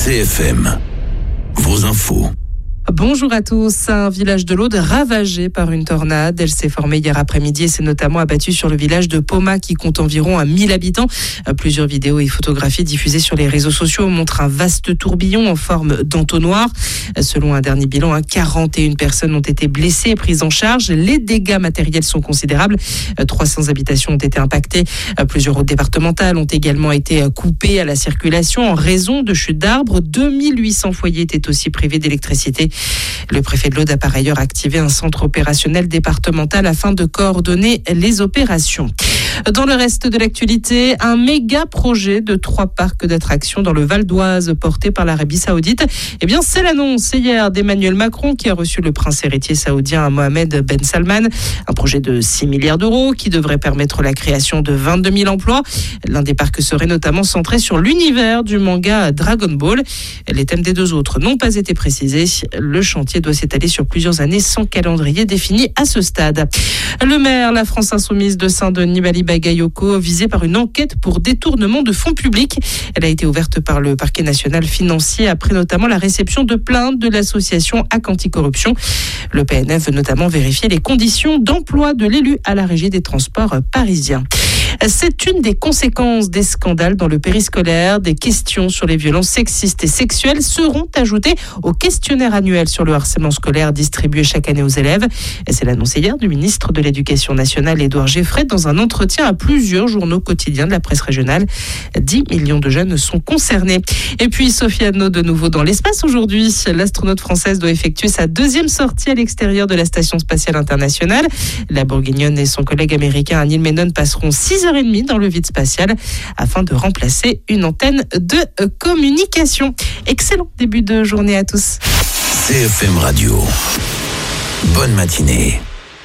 CFM, vos infos. Bonjour à tous. Un village de l'Aude ravagé par une tornade. Elle s'est formée hier après-midi et s'est notamment abattue sur le village de Poma qui compte environ 1000 habitants. Plusieurs vidéos et photographies diffusées sur les réseaux sociaux montrent un vaste tourbillon en forme d'entonnoir. Selon un dernier bilan, 41 personnes ont été blessées et prises en charge. Les dégâts matériels sont considérables. 300 habitations ont été impactées. Plusieurs routes départementales ont également été coupées à la circulation en raison de chutes d'arbres. 2800 foyers étaient aussi privés d'électricité. Le préfet de l'Aude a par ailleurs activé un centre opérationnel départemental afin de coordonner les opérations. Dans le reste de l'actualité, un méga projet de 3 parcs d'attractions dans le Val d'Oise porté par l'Arabie Saoudite. C'est l'annonce hier d'Emmanuel Macron qui a reçu le prince héritier saoudien Mohamed Ben Salman. Un projet de 6 milliards d'euros qui devrait permettre la création de 22 000 emplois. L'un des parcs serait notamment centré sur l'univers du manga Dragon Ball. Les thèmes des 2 autres n'ont pas été précisés. Le chantier doit s'étaler sur plusieurs années sans calendrier défini à ce stade. Le maire, la France Insoumise de Saint-Denis, Bali Bagayoko, visé par une enquête pour détournement de fonds publics. Elle a été ouverte par le parquet national financier après notamment la réception de plaintes de l'association HAC Anticorruption. Le PNF veut notamment vérifier les conditions d'emploi de l'élu à la régie des transports parisiens. C'est une des conséquences des scandales dans le périscolaire. Des questions sur les violences sexistes et sexuelles seront ajoutées au questionnaire annuel sur le harcèlement scolaire distribué chaque année aux élèves. C'est l'annonce hier du ministre de l'Éducation nationale, Édouard Geffray, dans un entretien à plusieurs journaux quotidiens de la presse régionale. 10 millions de jeunes sont concernés. Et puis Sophie Adno de nouveau dans l'espace aujourd'hui. L'astronaute française doit effectuer sa 2e sortie à l'extérieur de la Station spatiale internationale. La Bourguignonne et son collègue américain Neil Menon passeront 6h30 dans le vide spatial afin de remplacer une antenne de communication. Excellent début de journée à tous. CFM Radio. Bonne matinée.